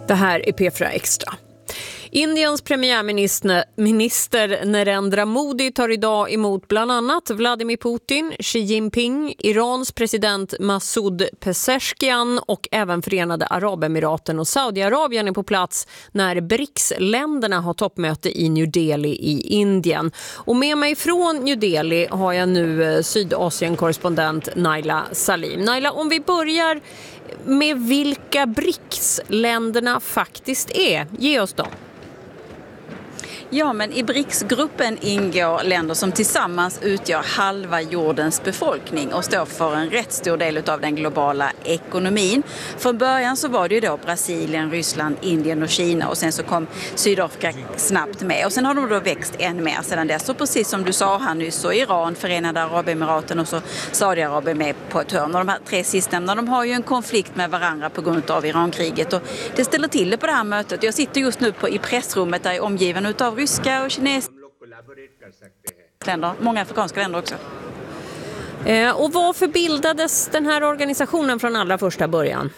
Det här är P4 Extra. Indiens premiärminister Narendra Modi tar idag emot bland annat Vladimir Putin, Xi Jinping, Irans president Masoud Pezeshkian och även Förenade Arabemiraten och Saudiarabien är på plats när BRICS-länderna har toppmöte i New Delhi i Indien. Och med mig från New Delhi har jag nu Sydasien-korrespondent Naila Salim. Naila, om vi börjar med vilka BRICS-länderna faktiskt är, ge oss dem. Ja, men i BRICS-gruppen ingår länder som tillsammans utgör halva jordens befolkning och står för en rätt stor del av den globala ekonomin. Från början så var det ju då Brasilien, Ryssland, Indien och Kina och sen så kom Sydafrika snabbt med. Och sen har de då växt än mer sedan dess. Så precis som du sa här nyss så Iran, Förenade Arabemiraten och så Saudiarabien med på ett hörn. Och de här tre sistnämnda, de har ju en konflikt med varandra på grund av Irankriget. Och det ställer till det på det här mötet. Jag sitter just nu i pressrummet där jag är omgiven utav ryska och kinesiska länder, många afrikanska länder också. Och varför bildades den här organisationen från allra första början?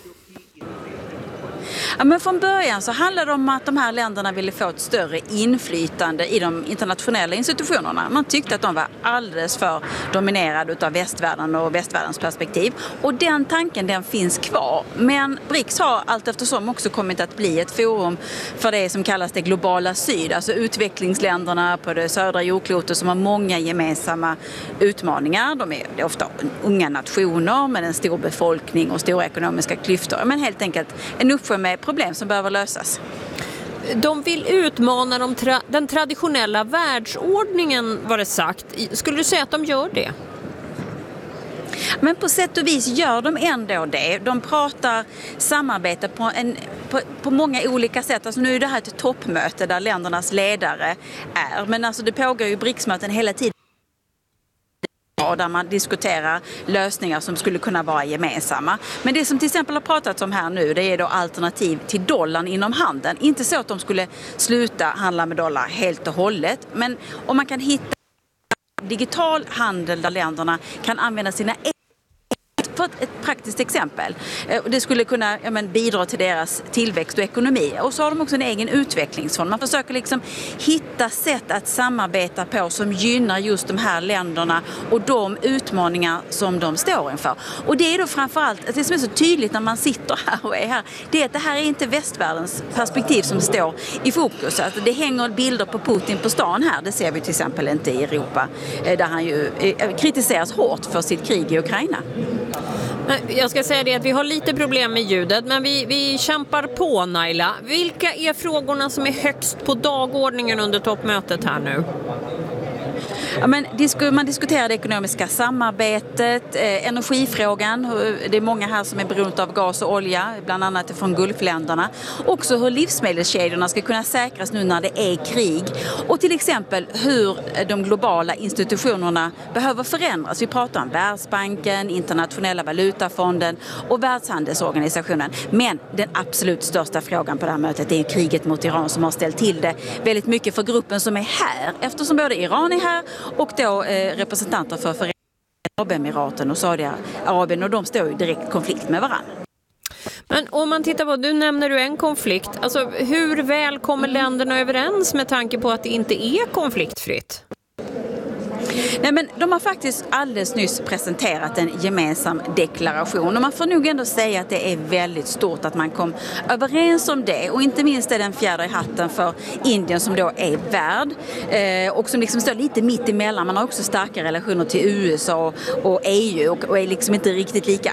Ja, men från början så handlade det om att de här länderna ville få ett större inflytande i de internationella institutionerna. Man tyckte att de var alldeles för dominerade av västvärlden och västvärldens perspektiv. Och den tanken, den finns kvar. Men BRICS har allt eftersom också kommit att bli ett forum för det som kallas det globala syd. Alltså utvecklingsländerna på det södra jordklotet som har många gemensamma utmaningar. De är ofta unga nationer med en stor befolkning och stora ekonomiska klyftor. Men helt enkelt en uppsjö med problem som behöver lösas. De vill utmana den traditionella världsordningen, var det sagt. Skulle du säga att de gör det? Men på sätt och vis gör de ändå det. De pratar samarbete på många olika sätt. Alltså nu är det här ett toppmöte där ländernas ledare är. Men alltså det pågår ju BRICS-möten hela tiden. Där man diskuterar lösningar som skulle kunna vara gemensamma. Men det som till exempel har pratats om här nu, det är då alternativ till dollarn inom handeln. Inte så att de skulle sluta handla med dollar helt och hållet, men om man kan hitta digital handel där länderna kan använda sina för ett praktiskt exempel. Det skulle kunna bidra till deras tillväxt och ekonomi. Och så har de också en egen utvecklingsfond. Man försöker liksom hitta sätt att samarbeta på som gynnar just de här länderna och de utmaningar som de står inför. Och det är då framförallt, det som är så tydligt när man sitter här och är här, det är att det här är inte västvärldens perspektiv som står i fokus. Alltså det hänger bilder på Putin på stan här, det ser vi till exempel inte i Europa, där han ju kritiseras hårt för sitt krig i Ukraina. Jag ska säga det att vi har lite problem med ljudet, men vi kämpar på, Naila. Vilka är frågorna som är högst på dagordningen under toppmötet här nu? Ja, men man diskuterar det ekonomiska samarbetet, energifrågan. Det är många här som är beroende av gas och olja, bland annat från Gulfländerna. Också hur livsmedelskedjorna ska kunna säkras nu när det är krig. Och till exempel hur de globala institutionerna behöver förändras. Vi pratar om Världsbanken, Internationella valutafonden och Världshandelsorganisationen. Men den absolut största frågan på det här mötet är kriget mot Iran som har ställt till det väldigt mycket för gruppen som är här. Eftersom både Iran är här och då representanter för Förenade Arabemiraten och Saudiarabien, och de står i direkt konflikt med varandra. Men om man tittar på, du nämner en konflikt, alltså hur väl kommer länderna överens med tanke på att det inte är konfliktfritt? Nej, men de har faktiskt alldeles nyss presenterat en gemensam deklaration och man får nog ändå säga att det är väldigt stort att man kom överens om det, och inte minst är den fjärde i hatten för Indien som då är värd och som liksom står lite mitt emellan. Man har också starka relationer till USA och EU och är liksom inte riktigt lika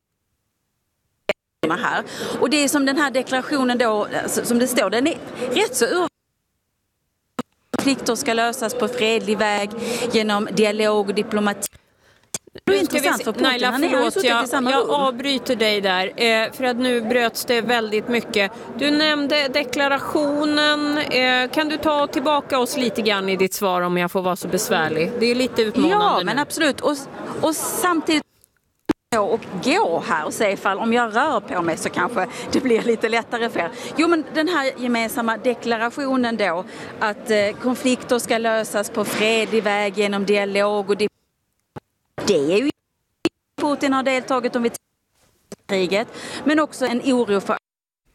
här. Och det är som den här deklarationen då, som det står, den är rätt så konflikter ska lösas på fredlig väg genom dialog och diplomati. Det är intressant för Putin. Naila, förlåt, jag avbryter dig där för att nu bröts det väldigt mycket. Du nämnde deklarationen. Kan du ta tillbaka oss lite grann i ditt svar om jag får vara så besvärlig? Det är lite utmanande. Ja, men absolut. Och samtidigt och gå här och se ifall om jag rör på mig så kanske det blir lite lättare för er. Jo, men den här gemensamma deklarationen då att konflikter ska lösas på fredlig väg genom dialog och det är ju Putin har deltagit om vid kriget, men också en oro för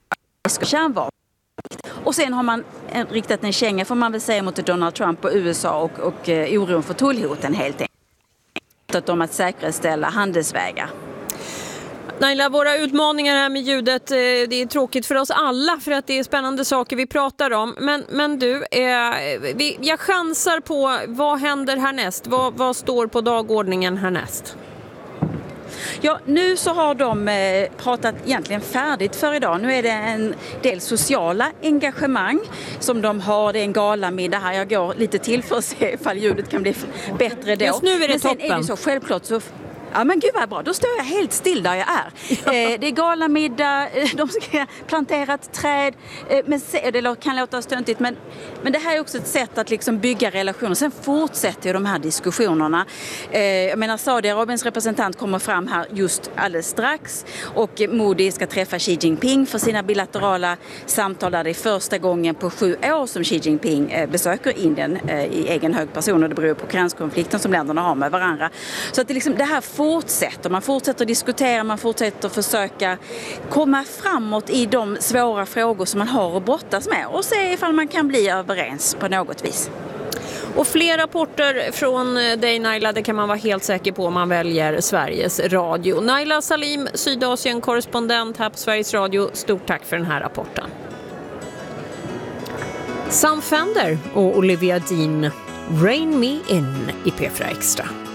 kärnvapen. Och sen har man riktat en känga, får man väl säga, mot Donald Trump och USA och oron för tullhoten helt enkelt. Om att säkerställa handelsvägar. Naila, våra utmaningar här med ljudet, det är tråkigt för oss alla för att det är spännande saker vi pratar om. Men du, jag chansar på vad händer härnäst? Vad står på dagordningen härnäst? Ja, nu så har de pratat egentligen färdigt för idag. Nu är det en del sociala engagemang som de har. Det är en galamiddag här. Jag går lite till för att se ifall ljudet kan bli bättre då. Just nu är det men sen toppen. är det så självklart så... Ja men gud vad bra, då står jag helt still där jag är. Det är galamiddag, de ska plantera ett träd. Men det kan låta stöntigt, men det här är också ett sätt att liksom bygga relationer. Sen fortsätter ju de här diskussionerna. Jag menar, Saudiarabiens representant kommer fram här just alldeles strax. Och Modi ska träffa Xi Jinping för sina bilaterala samtal. Där det är första gången på 7 år som Xi Jinping besöker Indien i egen hög person. Och det beror på gränskonflikten som länderna har med varandra. Så att det här fortsätter. Man fortsätter diskutera, man fortsätter försöka komma framåt i de svåra frågor som man har att brottas med och se ifall man kan bli överens på något vis. Och fler rapporter från dig, Naila, det kan man vara helt säker på om man väljer Sveriges Radio. Naila Salim, Sydasien-korrespondent här på Sveriges Radio. Stort tack för den här rapporten. Sam Fender och Olivia Dean, Rain Me In i P4 Extra.